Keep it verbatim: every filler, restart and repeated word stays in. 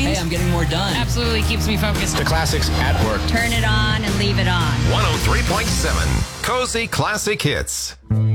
mind. Hey, I'm getting more done. Absolutely keeps me focused. The classics at work. Turn it on and leave it on. one oh three point seven Cozy Classic Hits.